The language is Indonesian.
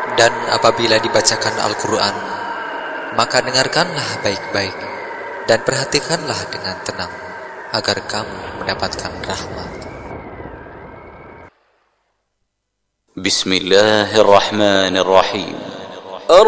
Dan apabila dibacakan Al-Quran, maka dengarkanlah baik-baik dan perhatikanlah dengan tenang, agar kamu mendapatkan rahmat. Bismillahirrahmanirrahim.